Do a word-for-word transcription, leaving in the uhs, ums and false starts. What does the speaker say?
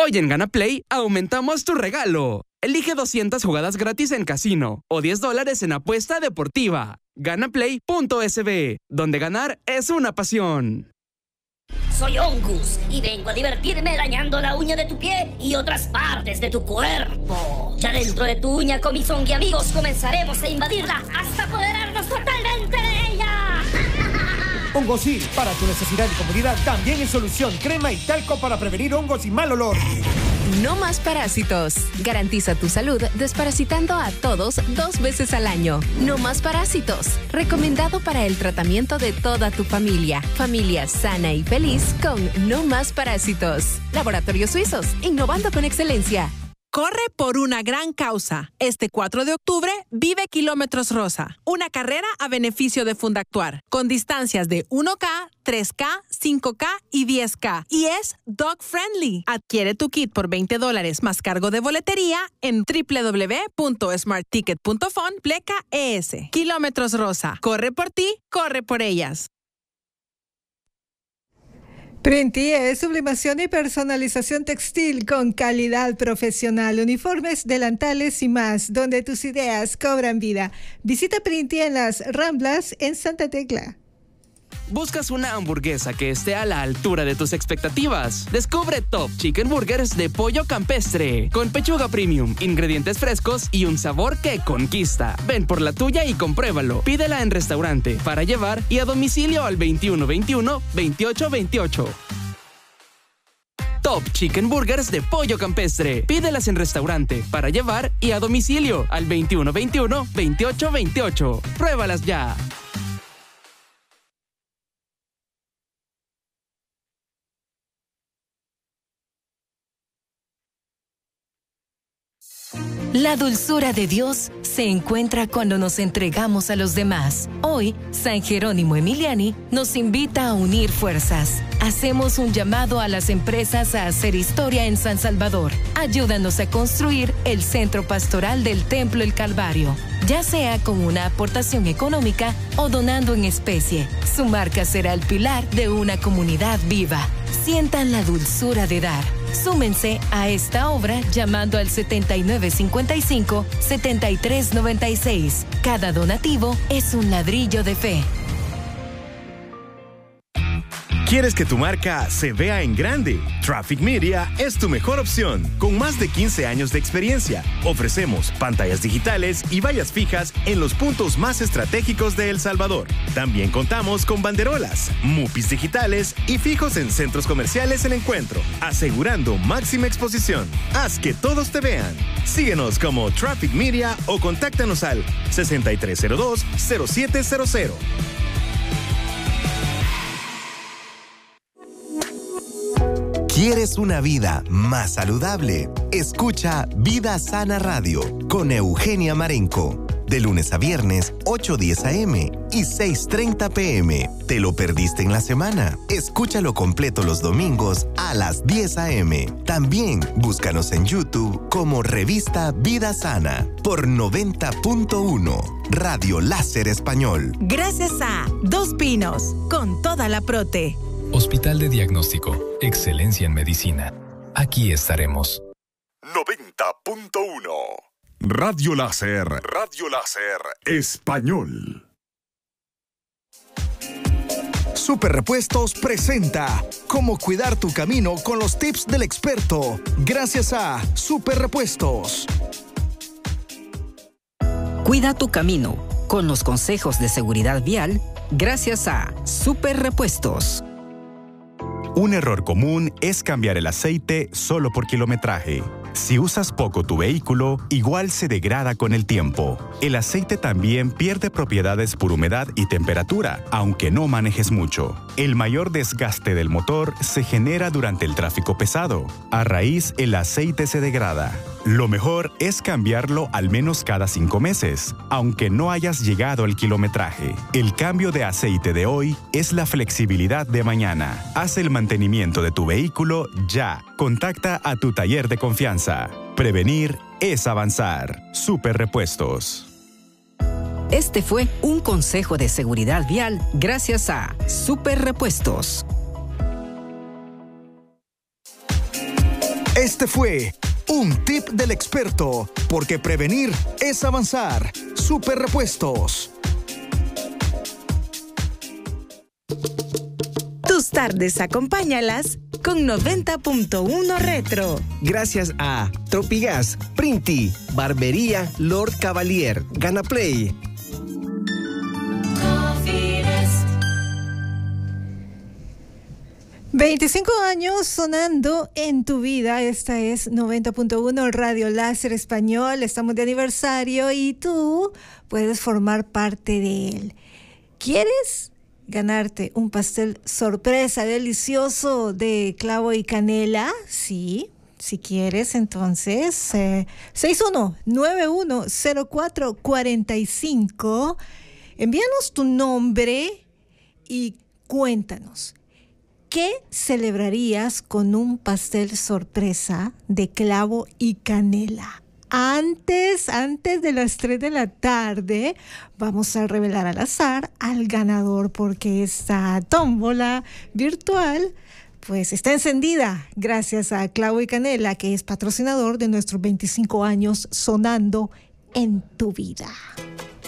Hoy en Gana Play aumentamos tu regalo. Elige doscientas jugadas gratis en casino o diez dólares en apuesta deportiva. Ganaplay punto es be, donde ganar es una pasión. Soy Ongus y vengo a divertirme dañando la uña de tu pie y otras partes de tu cuerpo. Ya dentro de tu uña, con mis zongi amigos, comenzaremos a invadirla hasta apoderarnos totalmente de ella. Hongosil, para tu necesidad y comodidad, también en solución, crema y talco para prevenir hongos y mal olor. No más parásitos. Garantiza tu salud desparasitando a todos dos veces al año. No más parásitos. Recomendado para el tratamiento de toda tu familia. Familia sana y feliz con No más parásitos. Laboratorios Suizos, innovando con excelencia. Corre por una gran causa. Este cuatro de octubre, vive Kilómetros Rosa. Una carrera a beneficio de Fundactuar, con distancias de uno K, tres K, cinco K y diez K. Y es dog friendly. Adquiere tu kit por veinte dólares más cargo de boletería en doble u doble u doble u punto smart ticket punto fun pleca es. Kilómetros Rosa. Corre por ti, corre por ellas. Printie es sublimación y personalización textil con calidad profesional, uniformes, delantales y más, donde tus ideas cobran vida. Visita Printie en las Ramblas en Santa Tecla. ¿Buscas una hamburguesa que esté a la altura de tus expectativas? Descubre Top Chicken Burgers de pollo campestre, con pechuga premium, ingredientes frescos y un sabor que conquista. Ven por la tuya y compruébalo. Pídela en restaurante, para llevar y a domicilio al veintiuno veintiuno, veintiocho veintiocho. Top Chicken Burgers de pollo campestre. Pídelas en restaurante, para llevar y a domicilio al veintiuno veintiuno, veintiocho veintiocho. Pruébalas ya. La dulzura de Dios se encuentra cuando nos entregamos a los demás. Hoy, San Jerónimo Emiliani nos invita a unir fuerzas. Hacemos un llamado a las empresas a hacer historia en San Salvador. Ayúdanos a construir el centro pastoral del Templo El Calvario, ya sea con una aportación económica o donando en especie. Su marca será el pilar de una comunidad viva. Sientan la dulzura de dar. Súmense a esta obra llamando al setenta y nueve cincuenta y cinco, setenta y tres noventa y seis. Cada donativo es un ladrillo de fe. ¿Quieres que tu marca se vea en grande? Traffic Media es tu mejor opción. Con más de quince años de experiencia, ofrecemos pantallas digitales y vallas fijas en los puntos más estratégicos de El Salvador. También contamos con banderolas, mupis digitales y fijos en centros comerciales en encuentro, asegurando máxima exposición. Haz que todos te vean. Síguenos como Traffic Media o contáctanos al sesenta y tres cero dos, cero siete cero cero. ¿Quieres una vida más saludable? Escucha Vida Sana Radio con Eugenia Marenco. De lunes a viernes, ocho diez a eme y seis treinta pe eme. ¿Te lo perdiste en la semana? Escúchalo completo los domingos a las diez a eme. También búscanos en YouTube como Revista Vida Sana por noventa punto uno Radio Láser Español. Gracias a Dos Pinos, con toda la prote. Hospital de Diagnóstico, excelencia en medicina. Aquí estaremos. noventa punto uno Radio Láser. Radio Láser Español. Super Repuestos presenta Cómo cuidar tu camino con los tips del experto. Gracias a Super Repuestos. Cuida tu camino con los consejos de seguridad vial. Gracias a Super Repuestos. Un error común es cambiar el aceite solo por kilometraje. Si usas poco tu vehículo, igual se degrada con el tiempo. El aceite también pierde propiedades por humedad y temperatura, aunque no manejes mucho. El mayor desgaste del motor se genera durante el tráfico pesado. A raíz, el aceite se degrada. Lo mejor es cambiarlo al menos cada cinco meses, aunque no hayas llegado al kilometraje. El cambio de aceite de hoy es la flexibilidad de mañana. Haz el mantenimiento de tu vehículo ya. Contacta a tu taller de confianza. Prevenir es avanzar. Super Repuestos. Este fue un consejo de seguridad vial gracias a Super Repuestos. Este fue un tip del experto, porque prevenir es avanzar. Super Repuestos. Tus tardes acompáñalas con noventa punto uno Retro. Gracias a Tropigas, Printi, Barbería Lord Cavalier, Ganaplay. veinticinco años sonando en tu vida. Esta es noventa punto uno Radio Láser Español. Estamos de aniversario y tú puedes formar parte de él. ¿Quieres ganarte un pastel sorpresa delicioso de clavo y canela? Sí, si quieres, entonces eh, seis uno nueve uno cero cuatro cuatro cinco. Envíanos tu nombre y cuéntanos, ¿qué celebrarías con un pastel sorpresa de clavo y canela? Antes, antes de las tres de la tarde, vamos a revelar al azar al ganador, porque esta tómbola virtual pues está encendida gracias a Clavo y Canela, que es patrocinador de nuestros veinticinco años sonando en tu vida.